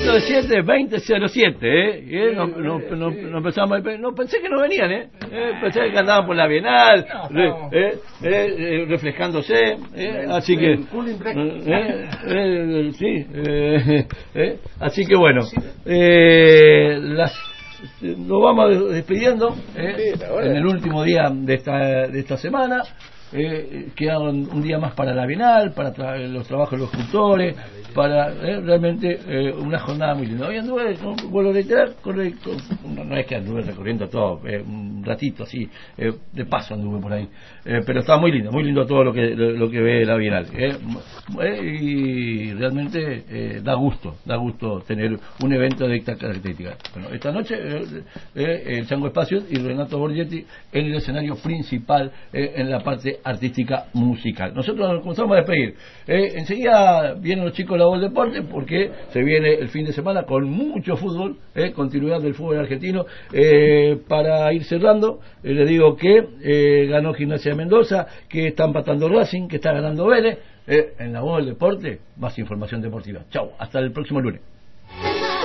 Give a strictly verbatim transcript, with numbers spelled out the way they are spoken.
cinco siete veinte cero siete, ¿eh? ¿Eh? No, no, no, no, empezamos, no pensé que no venían, ¿eh? ¿Eh? Pensé que andaban por la Bienal, re, eh, eh, refrescándose, ¿eh? Así que, eh, eh, sí, eh, eh, así que bueno, eh, las, nos vamos despidiendo, ¿eh? En el último día de esta, de esta semana. Eh, queda un, un día más para la Bienal, para tra los trabajos de los cultores, para eh, realmente eh, una jornada muy linda. Hoy anduve, no, vuelvo a reiterar, corre, con, no, no es que anduve recorriendo todo, eh, un ratito así, eh, de paso anduve por ahí, eh, pero está muy lindo, muy lindo todo lo que lo, lo que ve la Bienal, eh, eh, y realmente eh, da gusto, da gusto tener un evento de esta característica. Bueno, esta noche eh, eh, el Chango Espacios y Renato Borgetti en el escenario principal, eh, en la parte artística musical. Nosotros nos comenzamos a despedir. Eh, enseguida vienen los chicos de la Voz Deporte porque se viene el fin de semana con mucho fútbol, eh, continuidad del fútbol argentino. Eh, para ir cerrando, eh, les digo que eh, ganó Gimnasia de Mendoza, que está empatando Racing, que está ganando Vélez. Eh, en la Voz del Deporte, más información deportiva. Chau, hasta el próximo lunes.